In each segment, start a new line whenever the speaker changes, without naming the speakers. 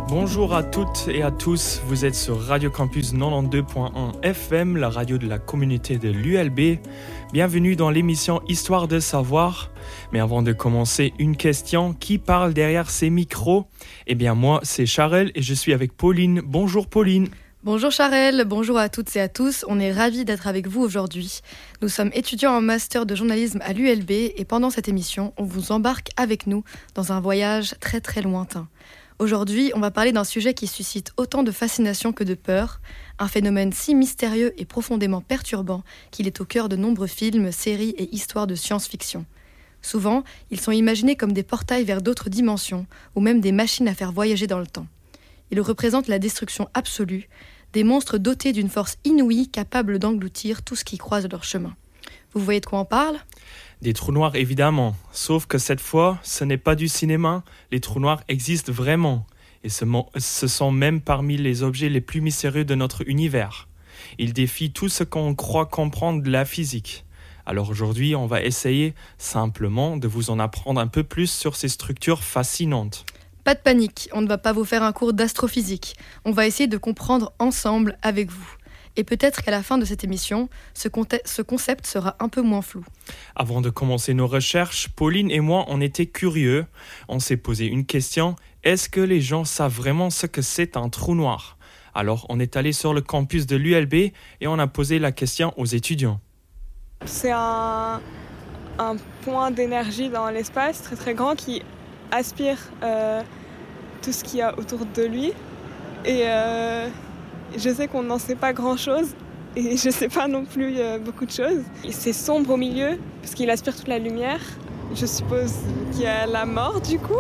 Bonjour à toutes et à tous, vous êtes sur Radio Campus 92.1 FM, la radio de la communauté de l'ULB. Bienvenue dans l'émission Histoire de savoir. Mais avant de commencer, une question, qui parle derrière ces micros ? Eh bien moi, c'est Charel et je suis avec Pauline. Bonjour Pauline.
Bonjour Charel, bonjour à toutes et à tous, on est ravis d'être avec vous aujourd'hui. Nous sommes étudiants en master de journalisme à l'ULB et pendant cette émission, on vous embarque avec nous dans un voyage très très lointain. Aujourd'hui, on va parler d'un sujet qui suscite autant de fascination que de peur, un phénomène si mystérieux et profondément perturbant qu'il est au cœur de nombreux films, séries et histoires de science-fiction. Souvent, ils sont imaginés comme des portails vers d'autres dimensions ou même des machines à faire voyager dans le temps. Ils représentent la destruction absolue, des monstres dotés d'une force inouïe capable d'engloutir tout ce qui croise leur chemin. Vous voyez de quoi on parle ?
Des trous noirs évidemment, sauf que cette fois, ce n'est pas du cinéma, les trous noirs existent vraiment, et ce sont même parmi les objets les plus mystérieux de notre univers. Ils défient tout ce qu'on croit comprendre de la physique. Alors aujourd'hui, on va essayer simplement de vous en apprendre un peu plus sur ces structures fascinantes.
Pas de panique, on ne va pas vous faire un cours d'astrophysique. On va essayer de comprendre ensemble avec vous. Et peut-être qu'à la fin de cette émission, ce concept sera un peu moins flou.
Avant de commencer nos recherches, Pauline et moi, on était curieux. On s'est posé une question. Est-ce que les gens savent vraiment ce que c'est un trou noir ? Alors, on est allé sur le campus de l'ULB et on a posé la question aux étudiants.
C'est un point d'énergie dans l'espace très très grand qui aspire tout ce qu'il y a autour de lui et je sais qu'on n'en sait pas grand chose et je sais pas non plus beaucoup de choses. C'est sombre au milieu parce qu'il aspire toute la lumière. Je suppose qu'il y a la mort du coup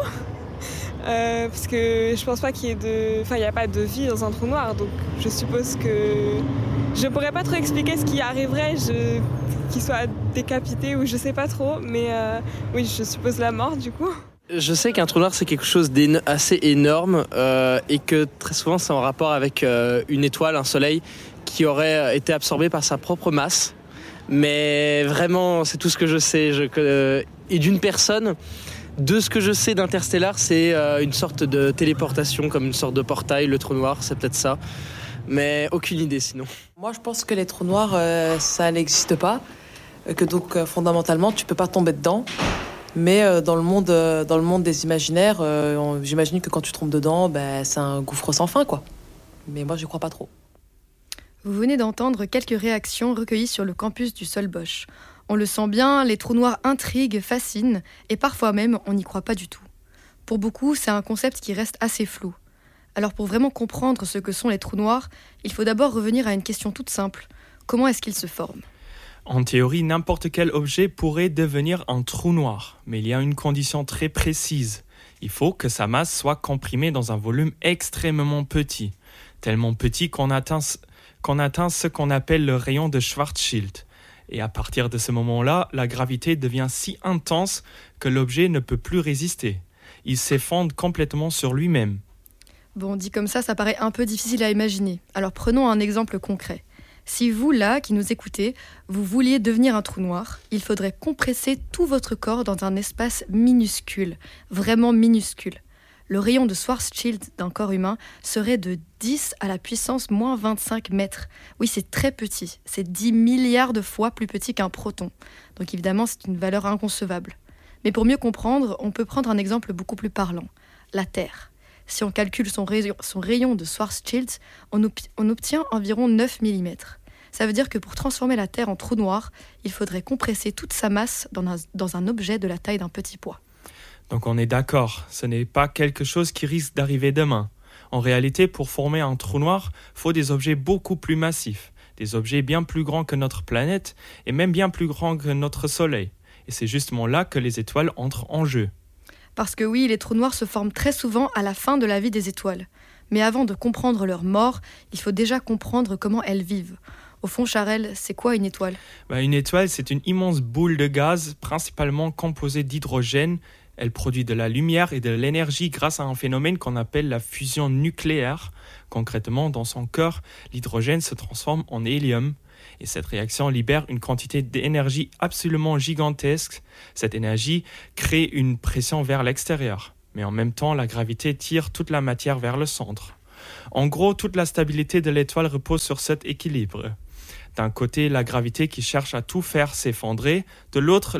parce que je pense pas qu'il y ait il n'y a pas de vie dans un trou noir, donc je suppose que je pourrais pas trop expliquer ce qui arriverait, qu'il soit décapité ou je sais pas trop, mais oui, je suppose la mort du coup.
Je sais qu'un trou noir c'est quelque chose d'assez énorme et que très souvent c'est en rapport avec une étoile, un soleil qui aurait été absorbé par sa propre masse. Mais vraiment c'est tout ce que je sais. Et d'une personne, de ce que je sais d'Interstellar, c'est une sorte de téléportation, comme une sorte de portail, le trou noir, c'est peut-être ça. Mais aucune idée sinon.
Moi je pense que les trous noirs ça n'existe pas, que donc fondamentalement tu peux pas tomber dedans. Mais dans le monde des imaginaires, j'imagine que quand tu tombes dedans, c'est un gouffre sans fin, quoi. Mais moi, j'y crois pas trop.
Vous venez d'entendre quelques réactions recueillies sur le campus du Solbosch. On le sent bien, les trous noirs intriguent, fascinent, et parfois même, on n'y croit pas du tout. Pour beaucoup, c'est un concept qui reste assez flou. Alors pour vraiment comprendre ce que sont les trous noirs, il faut d'abord revenir à une question toute simple. Comment est-ce qu'ils se forment ?
En théorie, n'importe quel objet pourrait devenir un trou noir, mais il y a une condition très précise. Il faut que sa masse soit comprimée dans un volume extrêmement petit, tellement petit qu'on atteint ce qu'on appelle le rayon de Schwarzschild. Et à partir de ce moment-là, la gravité devient si intense que l'objet ne peut plus résister. Il s'effondre complètement sur lui-même.
Bon, dit comme ça paraît un peu difficile à imaginer. Alors prenons un exemple concret. Si vous, là, qui nous écoutez, vous vouliez devenir un trou noir, il faudrait compresser tout votre corps dans un espace minuscule, vraiment minuscule. Le rayon de Schwarzschild d'un corps humain serait de 10 à la puissance moins 25 mètres. Oui, c'est très petit, c'est 10 milliards de fois plus petit qu'un proton. Donc évidemment, c'est une valeur inconcevable. Mais pour mieux comprendre, on peut prendre un exemple beaucoup plus parlant, la Terre. Si on calcule son rayon de Schwarzschild, on obtient environ 9 mm. Ça veut dire que pour transformer la Terre en trou noir, il faudrait compresser toute sa masse dans un objet de la taille d'un petit pois.
Donc on est d'accord, ce n'est pas quelque chose qui risque d'arriver demain. En réalité, pour former un trou noir, il faut des objets beaucoup plus massifs, des objets bien plus grands que notre planète et même bien plus grands que notre Soleil. Et c'est justement là que les étoiles entrent en jeu.
Parce que oui, les trous noirs se forment très souvent à la fin de la vie des étoiles. Mais avant de comprendre leur mort, il faut déjà comprendre comment elles vivent. Au fond, Charel, c'est quoi une étoile ?
Une étoile, c'est une immense boule de gaz, principalement composée d'hydrogène. Elle produit de la lumière et de l'énergie grâce à un phénomène qu'on appelle la fusion nucléaire. Concrètement, dans son cœur, l'hydrogène se transforme en hélium. Et cette réaction libère une quantité d'énergie absolument gigantesque. Cette énergie crée une pression vers l'extérieur. mais en même temps, la gravité tire toute la matière vers le centre. En gros, toute la stabilité de l'étoile repose sur cet équilibre. D'un côté, la gravité qui cherche à tout faire s'effondrer, de l'autre,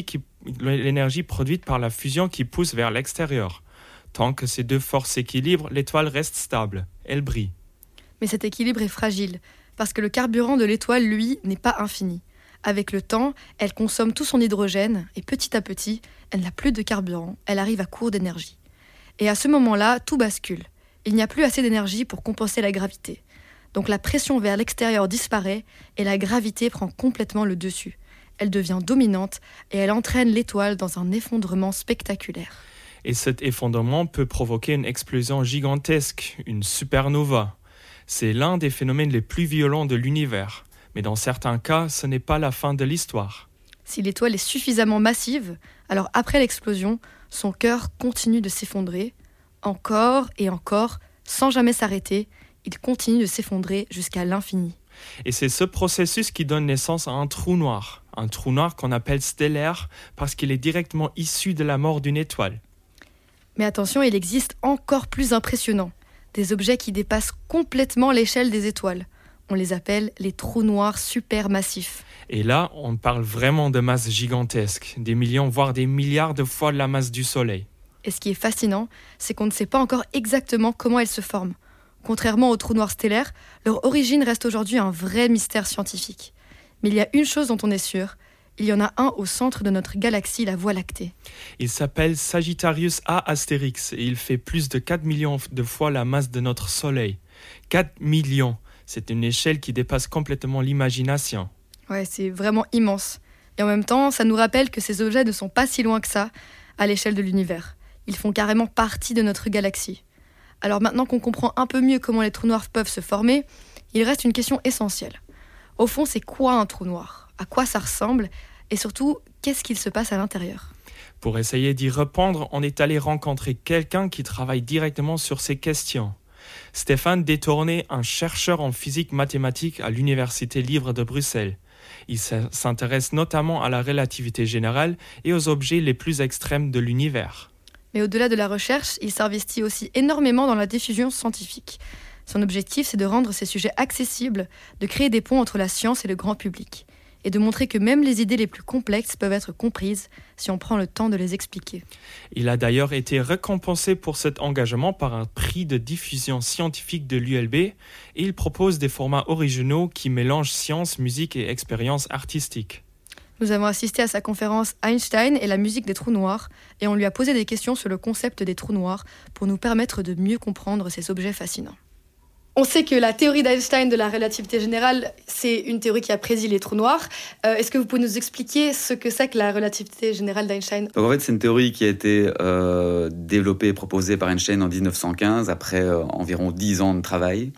l'énergie produite par la fusion qui pousse vers l'extérieur. Tant que ces deux forces s'équilibrent, l'étoile reste stable, elle brille.
Mais cet équilibre est fragile, parce que le carburant de l'étoile, lui, n'est pas infini. Avec le temps, elle consomme tout son hydrogène, et petit à petit, elle n'a plus de carburant, elle arrive à court d'énergie. Et à ce moment-là, tout bascule. Il n'y a plus assez d'énergie pour compenser la gravité. Donc la pression vers l'extérieur disparaît, et la gravité prend complètement le dessus. Elle devient dominante, et elle entraîne l'étoile dans un effondrement spectaculaire.
Et cet effondrement peut provoquer une explosion gigantesque, une supernova. C'est l'un des phénomènes les plus violents de l'univers. Mais dans certains cas, ce n'est pas la fin de l'histoire.
Si l'étoile est suffisamment massive, alors après l'explosion, son cœur continue de s'effondrer, encore et encore, sans jamais s'arrêter, il continue de s'effondrer jusqu'à l'infini.
Et c'est ce processus qui donne naissance à un trou noir qu'on appelle stellaire parce qu'il est directement issu de la mort d'une étoile.
Mais attention, il existe encore plus impressionnant, des objets qui dépassent complètement l'échelle des étoiles. On les appelle les trous noirs supermassifs.
Et là, on parle vraiment de masses gigantesques, des millions voire des milliards de fois la masse du Soleil.
Et ce qui est fascinant, c'est qu'on ne sait pas encore exactement comment elles se forment. Contrairement aux trous noirs stellaires, leur origine reste aujourd'hui un vrai mystère scientifique. Mais il y a une chose dont on est sûr, il y en a un au centre de notre galaxie, la Voie lactée.
Il s'appelle Sagittarius A Astérix et il fait plus de 4 millions de fois la masse de notre Soleil. 4 millions, c'est une échelle qui dépasse complètement l'imagination.
Ouais, c'est vraiment immense. Et en même temps, ça nous rappelle que ces objets ne sont pas si loin que ça, à l'échelle de l'univers. Ils font carrément partie de notre galaxie. Alors maintenant qu'on comprend un peu mieux comment les trous noirs peuvent se former, il reste une question essentielle. Au fond, c'est quoi un trou noir ? À quoi ça ressemble ? Et surtout, qu'est-ce qu'il se passe à l'intérieur ?
Pour essayer d'y répondre, on est allé rencontrer quelqu'un qui travaille directement sur ces questions. Stéphane Détourné, un chercheur en physique mathématique à l'Université libre de Bruxelles. Il s'intéresse notamment à la relativité générale et aux objets les plus extrêmes de l'univers.
Mais au-delà de la recherche, il s'investit aussi énormément dans la diffusion scientifique. Son objectif, c'est de rendre ces sujets accessibles, de créer des ponts entre la science et le grand public, et de montrer que même les idées les plus complexes peuvent être comprises si on prend le temps de les expliquer.
Il a d'ailleurs été récompensé pour cet engagement par un prix de diffusion scientifique de l'ULB et il propose des formats originaux qui mélangent science, musique et expérience artistique.
Nous avons assisté à sa conférence Einstein et la musique des trous noirs et on lui a posé des questions sur le concept des trous noirs pour nous permettre de mieux comprendre ces objets fascinants. On sait que la théorie d'Einstein de la relativité générale, c'est une théorie qui a prédit les trous noirs. Est-ce que vous pouvez nous expliquer ce que c'est que la relativité générale d'Einstein ?
Donc en fait, c'est une théorie qui a été développée et proposée par Einstein en 1915, après environ 10 ans de travail.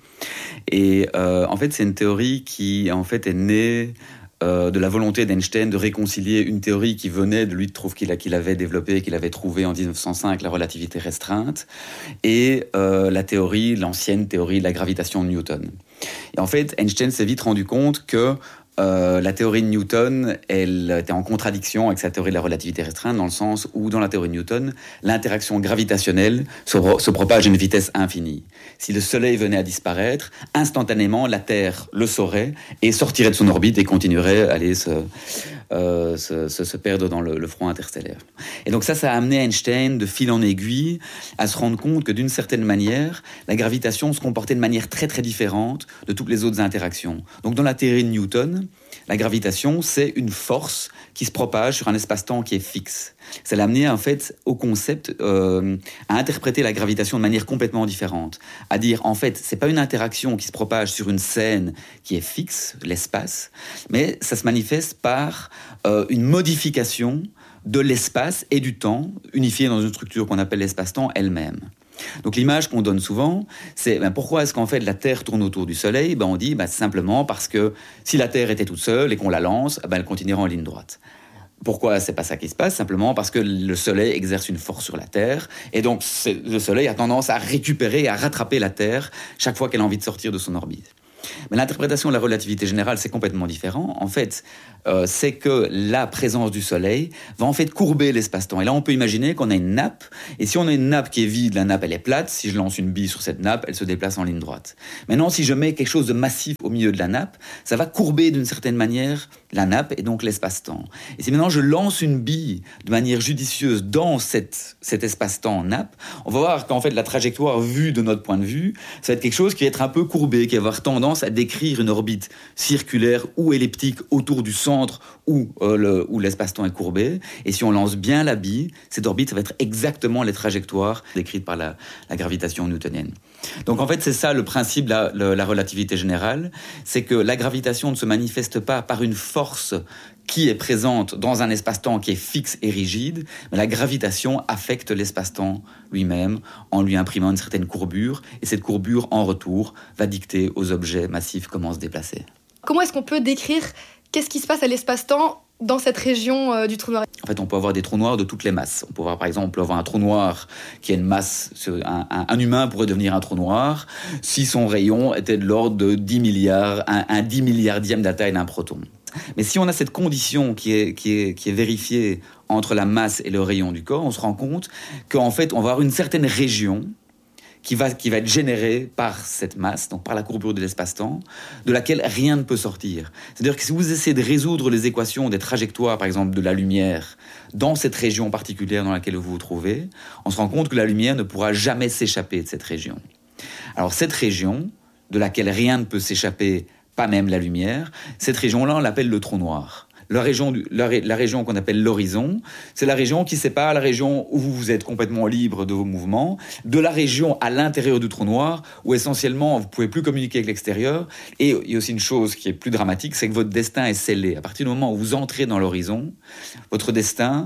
Et en fait, c'est une théorie qui en fait est née de la volonté d'Einstein de réconcilier une théorie qui venait de lui, qu'il avait développée, qu'il avait trouvée en 1905, la relativité restreinte, et l'ancienne théorie de la gravitation de Newton. Et en fait, Einstein s'est vite rendu compte que la théorie de Newton, elle était en contradiction avec sa théorie de la relativité restreinte, dans le sens où, dans la théorie de Newton, l'interaction gravitationnelle se propage à une vitesse infinie. Si le Soleil venait à disparaître, instantanément, la Terre le saurait et sortirait de son orbite et continuerait à aller se perdre dans le front interstellaire. Et donc ça a amené Einstein, de fil en aiguille, à se rendre compte que, d'une certaine manière, la gravitation se comportait de manière très très différente de toutes les autres interactions. Donc dans la théorie de Newton, la gravitation, c'est une force qui se propage sur un espace-temps qui est fixe. Ça l'a amené en fait au concept à interpréter la gravitation de manière complètement différente. À dire, en fait, c'est pas une interaction qui se propage sur une scène qui est fixe, l'espace, mais ça se manifeste par une modification de l'espace et du temps, unifié dans une structure qu'on appelle l'espace-temps elle-même. Donc l'image qu'on donne souvent, c'est pourquoi est-ce qu'en fait la Terre tourne autour du Soleil ? On dit simplement parce que si la Terre était toute seule et qu'on la lance, elle continuerait en ligne droite. Pourquoi c'est pas ça qui se passe ? Simplement parce que le Soleil exerce une force sur la Terre et donc le Soleil a tendance à récupérer et à rattraper la Terre chaque fois qu'elle a envie de sortir de son orbite. Mais l'interprétation de la relativité générale, c'est complètement différent. En fait, c'est que la présence du Soleil va en fait courber l'espace-temps. Et là, on peut imaginer qu'on a une nappe, et si on a une nappe qui est vide, la nappe, elle est plate. Si je lance une bille sur cette nappe, elle se déplace en ligne droite. Maintenant, si je mets quelque chose de massif au milieu de la nappe, ça va courber d'une certaine manière la nappe et donc l'espace-temps. Et si maintenant je lance une bille de manière judicieuse dans cet espace-temps nappe, on va voir qu'en fait, la trajectoire vue de notre point de vue, ça va être quelque chose qui va être un peu courbé, qui va avoir tendance à décrire une orbite circulaire ou elliptique autour du centre où l'espace-temps est courbé. Et si on lance bien la bille, cette orbite, ça va être exactement les trajectoires décrites par la gravitation newtonienne. Donc en fait, c'est ça le principe de la relativité générale, c'est que la gravitation ne se manifeste pas par une force qui est présente dans un espace-temps qui est fixe et rigide, mais la gravitation affecte l'espace-temps lui-même en lui imprimant une certaine courbure, et cette courbure, en retour, va dicter aux objets massifs comment se déplacer.
Comment est-ce qu'on peut décrire qu'est-ce qui se passe à l'espace-temps dans cette région du trou noir?
En fait, on peut avoir des trous noirs de toutes les masses. On peut avoir, par exemple, un trou noir qui a une masse... Un humain pourrait devenir un trou noir si son rayon était de l'ordre de 10 milliards, un 10 milliardième de la taille d'un proton. Mais si on a cette condition qui est vérifiée entre la masse et le rayon du corps, on se rend compte qu'en fait, on va avoir une certaine région qui va être générée par cette masse, donc par la courbure de l'espace-temps, de laquelle rien ne peut sortir. C'est-à-dire que si vous essayez de résoudre les équations des trajectoires, par exemple, de la lumière, dans cette région particulière dans laquelle vous vous trouvez, on se rend compte que la lumière ne pourra jamais s'échapper de cette région. Alors cette région, de laquelle rien ne peut s'échapper, pas même la lumière, cette région-là, on l'appelle le trou noir. La région qu'on appelle l'horizon, c'est la région qui sépare la région où vous êtes complètement libre de vos mouvements, de la région à l'intérieur du trou noir, où essentiellement vous ne pouvez plus communiquer avec l'extérieur. Et il y a aussi une chose qui est plus dramatique, c'est que votre destin est scellé. À partir du moment où vous entrez dans l'horizon, votre destin...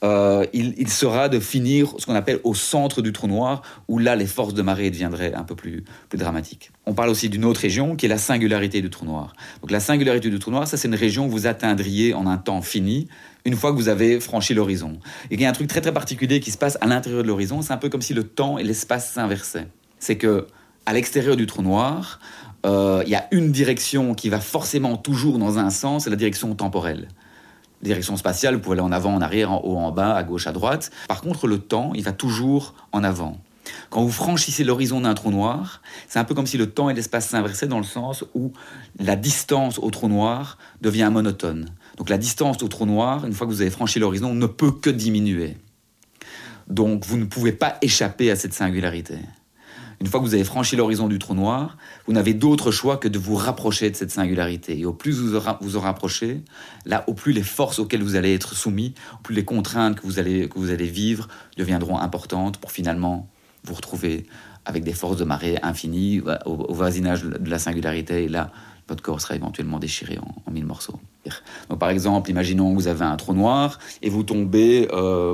il sera de finir ce qu'on appelle au centre du trou noir, où là les forces de marée deviendraient un peu plus dramatiques. On parle aussi d'une autre région qui est la singularité du trou noir. Donc la singularité du trou noir, ça c'est une région que vous atteindriez en un temps fini, une fois que vous avez franchi l'horizon. Et il y a un truc très très particulier qui se passe à l'intérieur de l'horizon, c'est un peu comme si le temps et l'espace s'inversaient. C'est que à l'extérieur du trou noir, il y a une direction qui va forcément toujours dans un sens, c'est la direction temporelle. Direction spatiale, vous pouvez aller en avant, en arrière, en haut, en bas, à gauche, à droite. Par contre, le temps, il va toujours en avant. Quand vous franchissez l'horizon d'un trou noir, c'est un peu comme si le temps et l'espace s'inversaient dans le sens où la distance au trou noir devient monotone. Donc la distance au trou noir, une fois que vous avez franchi l'horizon, ne peut que diminuer. Donc vous ne pouvez pas échapper à cette singularité. Une fois que vous avez franchi l'horizon du trou noir, vous n'avez d'autre choix que de vous rapprocher de cette singularité. Et au plus vous en rapprochez, là, au plus les forces auxquelles vous allez être soumis, au plus les contraintes que vous allez vivre deviendront importantes pour finalement vous retrouver avec des forces de marée infinies au voisinage de la singularité. Et là, votre corps sera éventuellement déchiré en 1000 morceaux. Donc, par exemple, imaginons que vous avez un trou noir et vous tombez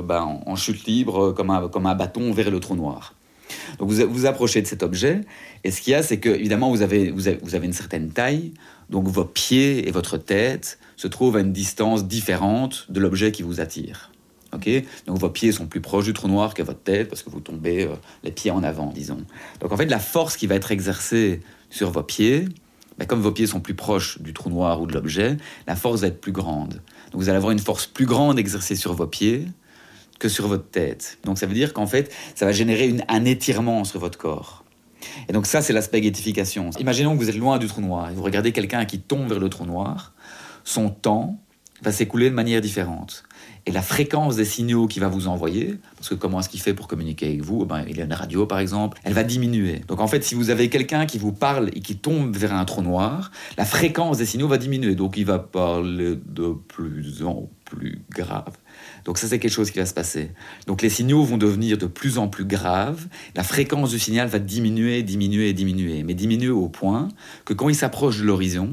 en chute libre comme un bâton vers le trou noir. Donc vous vous approchez de cet objet, et ce qu'il y a, c'est que évidemment vous avez une certaine taille, donc vos pieds et votre tête se trouvent à une distance différente de l'objet qui vous attire. Okay ? Donc vos pieds sont plus proches du trou noir que votre tête, parce que vous tombez les pieds en avant, disons. Donc en fait, la force qui va être exercée sur vos pieds, comme vos pieds sont plus proches du trou noir ou de l'objet, la force va être plus grande. Donc vous allez avoir une force plus grande exercée sur vos pieds que sur votre tête. Donc ça veut dire qu'en fait, ça va générer un étirement sur votre corps. Et donc ça, c'est l'aspect ghettification. Imaginons que vous êtes loin du trou noir et vous regardez quelqu'un qui tombe vers le trou noir, son temps va s'écouler de manière différente. Et la fréquence des signaux qu'il va vous envoyer, parce que comment est-ce qu'il fait pour communiquer avec vous ? Il a une radio par exemple, elle va diminuer. Donc en fait, si vous avez quelqu'un qui vous parle et qui tombe vers un trou noir, la fréquence des signaux va diminuer. Donc il va parler de plus en plus grave. Donc ça, c'est quelque chose qui va se passer. Donc les signaux vont devenir de plus en plus graves. La fréquence du signal va diminuer, mais diminuer au point que quand il s'approche de l'horizon,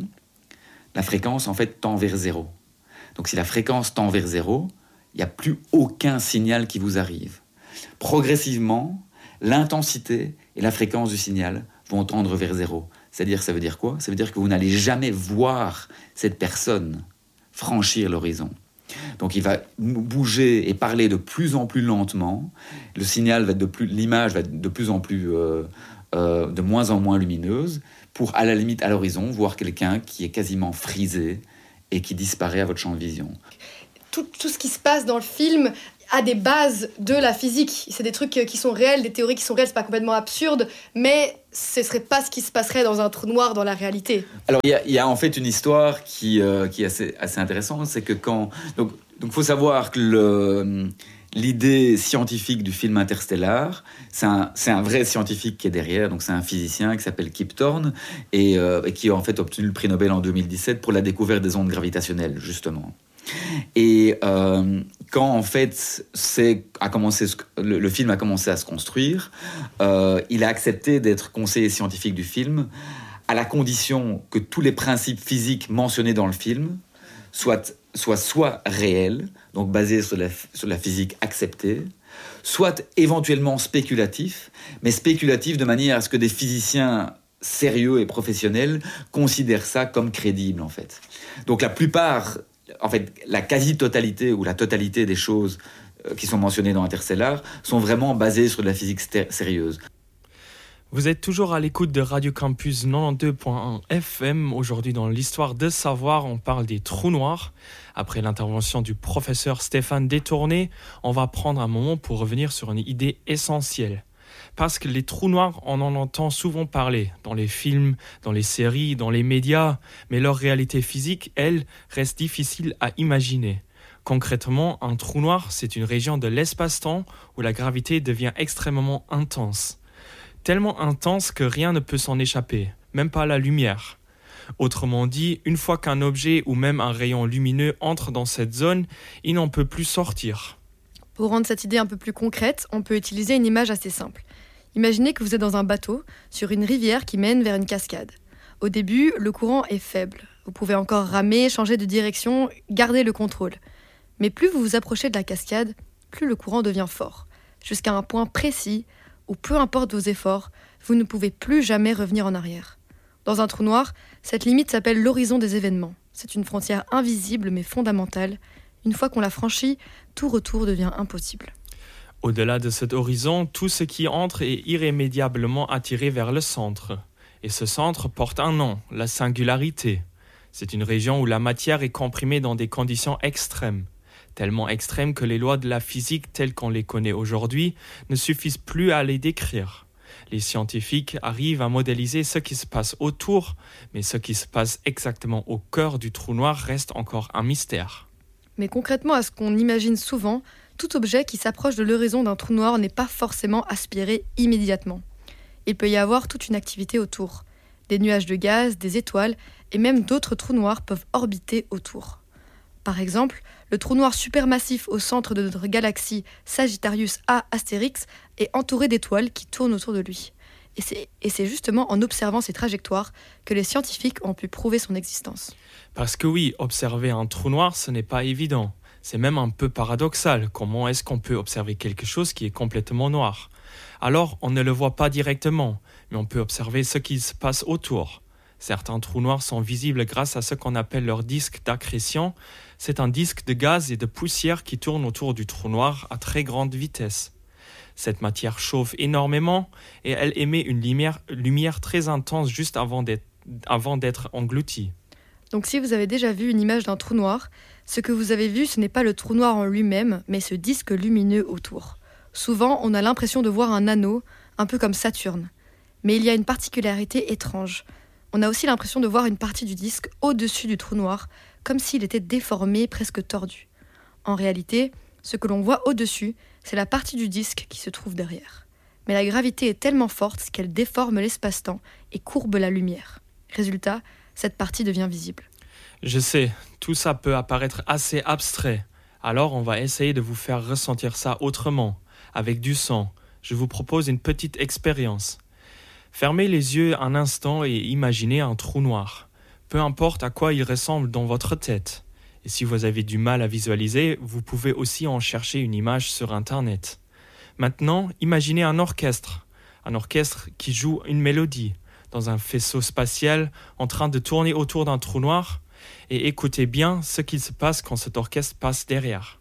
la fréquence en fait tend vers zéro. Donc si la fréquence tend vers zéro, il n'y a plus aucun signal qui vous arrive. Progressivement, l'intensité et la fréquence du signal vont tendre vers zéro. C'est-à-dire, ça veut dire quoi ? Ça veut dire que vous n'allez jamais voir cette personne franchir l'horizon. Donc il va bouger et parler de plus en plus lentement. Le signal va l'image va être de plus en plus de moins en moins lumineuse, pour à la limite à l'horizon voir quelqu'un qui est quasiment frisé et qui disparaît à votre champ de vision.
Tout ce qui se passe dans le film a des bases de la physique. C'est des trucs qui sont réels, des théories qui sont réelles, c'est pas complètement absurde, mais ce serait pas ce qui se passerait dans un trou noir dans la réalité.
Alors il y a en fait une histoire qui est assez intéressante, c'est que donc faut savoir que l'idée scientifique du film Interstellar, c'est un vrai scientifique qui est derrière, donc c'est un physicien qui s'appelle Kip Thorne et qui a en fait obtenu le prix Nobel en 2017 pour la découverte des ondes gravitationnelles, justement. Et quand en fait le film a commencé à se construire, il a accepté d'être conseiller scientifique du film à la condition que tous les principes physiques mentionnés dans le film soient réels, donc basés sur la physique acceptée, soit éventuellement spéculatifs, mais spéculatifs de manière à ce que des physiciens sérieux et professionnels considèrent ça comme crédible en fait. Donc la quasi-totalité ou la totalité des choses qui sont mentionnées dans Interstellar sont vraiment basées sur de la physique sérieuse.
Vous êtes toujours à l'écoute de Radio Campus 92.1 FM. Aujourd'hui, dans l'histoire de savoir, on parle des trous noirs. Après l'intervention du professeur Stéphane Détourné, on va prendre un moment pour revenir sur une idée essentielle. Parce que les trous noirs, on en entend souvent parler dans les films, dans les séries, dans les médias, mais leur réalité physique, elle, reste difficile à imaginer. Concrètement, un trou noir, c'est une région de l'espace-temps où la gravité devient extrêmement intense. Tellement intense que rien ne peut s'en échapper, même pas la lumière. Autrement dit, une fois qu'un objet ou même un rayon lumineux entre dans cette zone, il n'en peut plus sortir.
Pour rendre cette idée un peu plus concrète, on peut utiliser une image assez simple. Imaginez que vous êtes dans un bateau, sur une rivière qui mène vers une cascade. Au début, le courant est faible. Vous pouvez encore ramer, changer de direction, garder le contrôle. Mais plus vous vous approchez de la cascade, plus le courant devient fort, jusqu'à un point précis où peu importe vos efforts, vous ne pouvez plus jamais revenir en arrière. Dans un trou noir, cette limite s'appelle l'horizon des événements. C'est une frontière invisible mais fondamentale. Une fois qu'on l'a franchie, tout retour devient impossible.
Au-delà de cet horizon, tout ce qui entre est irrémédiablement attiré vers le centre. Et ce centre porte un nom, la singularité. C'est une région où la matière est comprimée dans des conditions extrêmes. Tellement extrêmes que les lois de la physique telles qu'on les connaît aujourd'hui ne suffisent plus à les décrire. Les scientifiques arrivent à modéliser ce qui se passe autour, mais ce qui se passe exactement au cœur du trou noir reste encore un mystère.
Mais concrètement, à ce qu'on imagine souvent, tout objet qui s'approche de l'horizon d'un trou noir n'est pas forcément aspiré immédiatement. Il peut y avoir toute une activité autour. Des nuages de gaz, des étoiles et même d'autres trous noirs peuvent orbiter autour. Par exemple, le trou noir supermassif au centre de notre galaxie Sagittarius A Astérix est entouré d'étoiles qui tournent autour de lui. Et c'est justement en observant ces trajectoires que les scientifiques ont pu prouver son existence.
Parce que oui, observer un trou noir, ce n'est pas évident. C'est même un peu paradoxal. Comment est-ce qu'on peut observer quelque chose qui est complètement noir ? Alors, on ne le voit pas directement, mais on peut observer ce qui se passe autour. Certains trous noirs sont visibles grâce à ce qu'on appelle leur disque d'accrétion. C'est un disque de gaz et de poussière qui tourne autour du trou noir à très grande vitesse. Cette matière chauffe énormément et elle émet une lumière très intense juste avant d'être engloutie.
Donc si vous avez déjà vu une image d'un trou noir, ce que vous avez vu, ce n'est pas le trou noir en lui-même, mais ce disque lumineux autour. Souvent, on a l'impression de voir un anneau, un peu comme Saturne. Mais il y a une particularité étrange. On a aussi l'impression de voir une partie du disque au-dessus du trou noir, comme s'il était déformé, presque tordu. En réalité, ce que l'on voit au-dessus, c'est la partie du disque qui se trouve derrière. Mais la gravité est tellement forte qu'elle déforme l'espace-temps et courbe la lumière. Résultat, cette partie devient visible.
Je sais, tout ça peut apparaître assez abstrait. Alors on va essayer de vous faire ressentir ça autrement, avec du son. Je vous propose une petite expérience. Fermez les yeux un instant et imaginez un trou noir. Peu importe à quoi il ressemble dans votre tête. Et si vous avez du mal à visualiser, vous pouvez aussi en chercher une image sur Internet. Maintenant, imaginez un orchestre qui joue une mélodie dans un faisceau spatial en train de tourner autour d'un trou noir et écoutez bien ce qu'il se passe quand cet orchestre passe derrière.